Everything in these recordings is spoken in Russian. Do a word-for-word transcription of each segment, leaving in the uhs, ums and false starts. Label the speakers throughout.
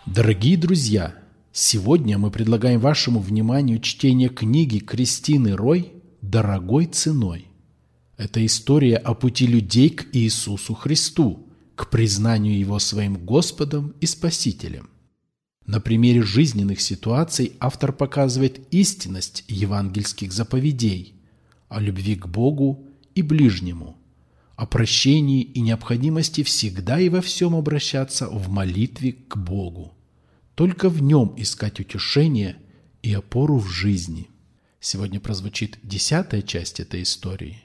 Speaker 1: Дорогие друзья, сегодня мы предлагаем вашему вниманию чтение книги Кристины Рой «Дорогой ценой». Это история о пути людей к Иисусу Христу, к признанию Его своим Господом и Спасителем. На примере жизненных ситуаций автор показывает истинность евангельских заповедей о любви к Богу и ближнему, о прощении и необходимости всегда и во всем обращаться в молитве к Богу. Только в Нем искать утешение и опору в жизни. Сегодня прозвучит десятая часть этой истории.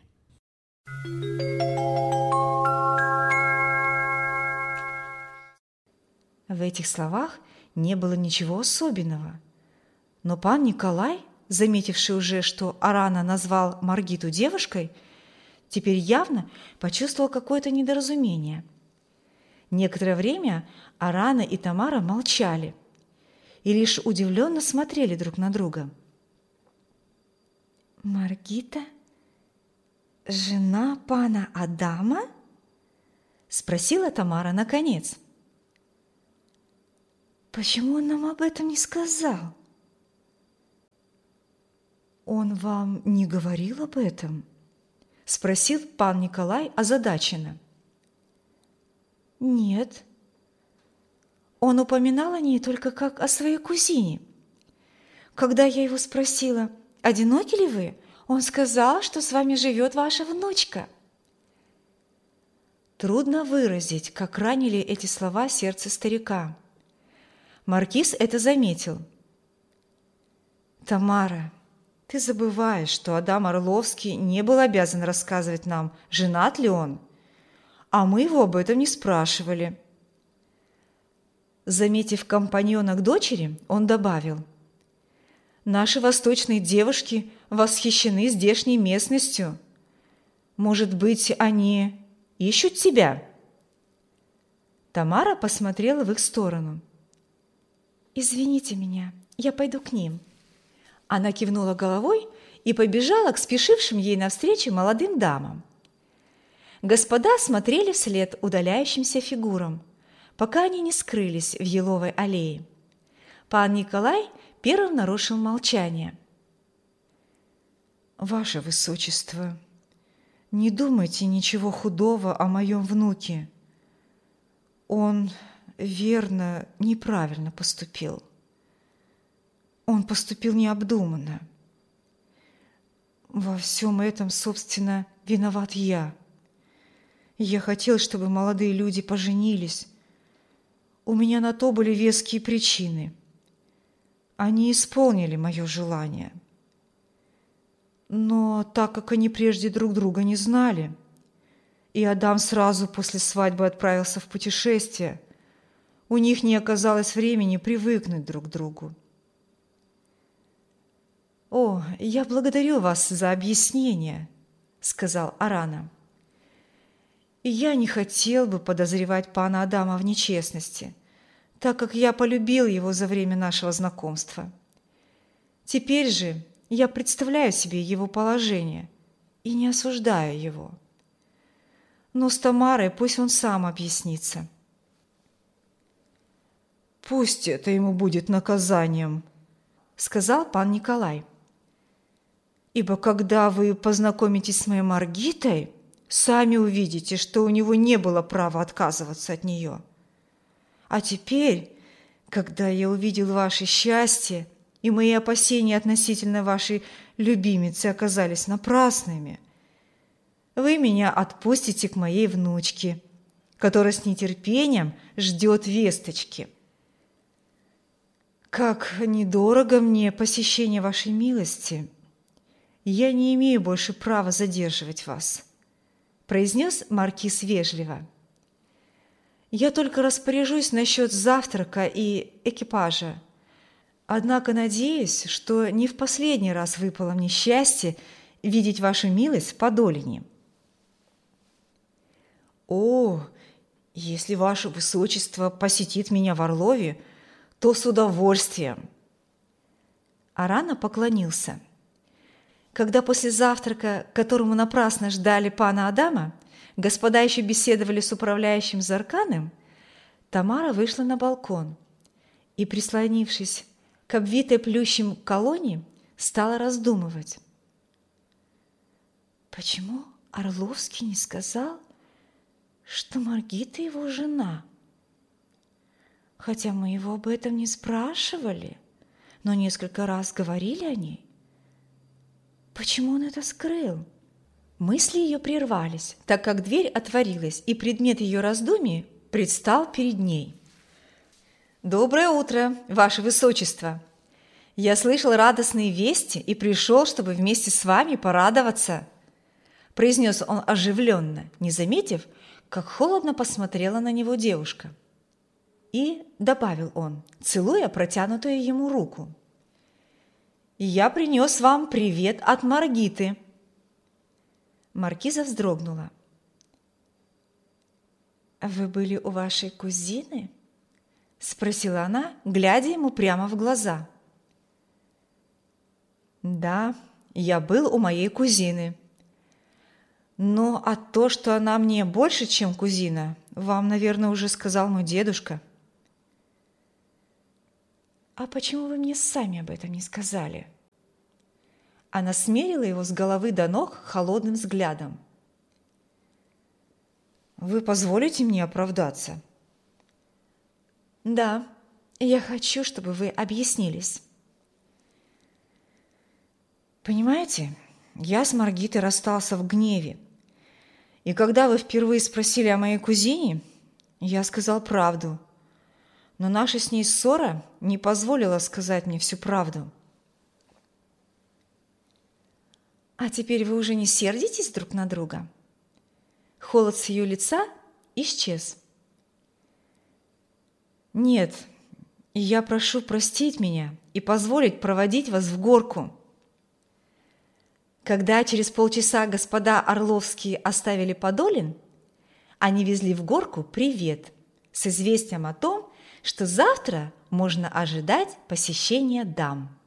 Speaker 2: В этих словах не было ничего особенного. Но пан Николай, заметивший уже, что Арана назвал Маргиту девушкой, теперь явно почувствовал какое-то недоразумение. Некоторое время Арана и Тамара молчали и лишь удивленно смотрели друг на друга. «Маргита? Жена пана Адама?» – спросила Тамара наконец. «Почему он нам об этом не сказал?» «Он вам не говорил об этом?» – спросил пан Николай озадаченно. «Нет. Он упоминал о ней только как о своей кузине. Когда я его спросила, одиноки ли вы, он сказал, что с вами живет ваша внучка». Трудно выразить, как ранили эти слова сердце старика. Маркиз это заметил. «Тамара, ты забываешь, что Адам Орловский не был обязан рассказывать нам, женат ли он, а мы его об этом не спрашивали». Заметив компаньона к дочери, он добавил: «Наши восточные девушки восхищены здешней местностью. Может быть, они ищут тебя?» Тамара посмотрела в их сторону. «Извините меня, я пойду к ним». Она кивнула головой и побежала к спешившим ей навстречу молодым дамам. Господа смотрели вслед удаляющимся фигурам, пока они не скрылись в еловой аллее. Пан Николай первым нарушил молчание. «Ваше Высочество, не думайте ничего худого о моем внуке. Он, верно, неправильно поступил. Он поступил необдуманно. Во всем этом, собственно, виноват я. Я хотел, чтобы молодые люди поженились. У меня на то были веские причины. Они исполнили мое желание. Но так как они прежде друг друга не знали, и Адам сразу после свадьбы отправился в путешествие, у них не оказалось времени привыкнуть друг к другу. «О, я благодарю вас за объяснение», — сказал Арана. «Я не хотел бы подозревать пана Адама в нечестности, так как я полюбил его за время нашего знакомства. Теперь же я представляю себе его положение и не осуждаю его. Но с Тамарой пусть он сам объяснится». «Пусть это ему будет наказанием», — сказал пан Николай. «Ибо когда вы познакомитесь с моей Маргитой, сами увидите, что у него не было права отказываться от нее. А теперь, когда я увидел ваше счастье, и мои опасения относительно вашей любимицы оказались напрасными, вы меня отпустите к моей внучке, которая с нетерпением ждет весточки. Как недорого мне посещение вашей милости, я не имею больше права задерживать вас», – произнес маркиз вежливо. «Я только распоряжусь насчет завтрака и экипажа. Однако надеюсь, что не в последний раз выпало мне счастье видеть вашу милость в Подолине». «О, если ваше высочество посетит меня в Орлове, то с удовольствием». Арана поклонился. Когда после завтрака, которому напрасно ждали пана Адама, господа еще беседовали с управляющим Зарканым, Тамара вышла на балкон и, прислонившись к обвитой плющем колонне, стала раздумывать. Почему Орловский не сказал, что Маргита его жена? Хотя мы его об этом не спрашивали, но несколько раз говорили о ней. Почему он это скрыл? Мысли ее прервались, так как дверь отворилась, и предмет ее раздумий предстал перед ней. «Доброе утро, Ваше Высочество! Я слышал радостные вести и пришел, чтобы вместе с вами порадоваться», произнес он оживленно, не заметив, как холодно посмотрела на него девушка. И добавил он, целуя протянутую ему руку: «Я принес вам привет от Маргиты». Маркиза вздрогнула. «Вы были у вашей кузины?» – спросила она, глядя ему прямо в глаза. «Да, я был у моей кузины. Но а то, что она мне больше, чем кузина, вам, наверное, уже сказал мой дедушка». «А почему вы мне сами об этом не сказали?» Она смерила его с головы до ног холодным взглядом. «Вы позволите мне оправдаться?» «Да, я хочу, чтобы вы объяснились». «Понимаете, я с Маргитой расстался в гневе. И когда вы впервые спросили о моей кузине, я сказал правду. Но наша с ней ссора не позволила сказать мне всю правду». «А теперь вы уже не сердитесь друг на друга?» Холод с ее лица исчез. «Нет, и я прошу простить меня и позволить проводить вас в горку». Когда через полчаса господа Орловские оставили Подолин, они везли в горку привет с известием о том, что завтра можно ожидать посещения дам.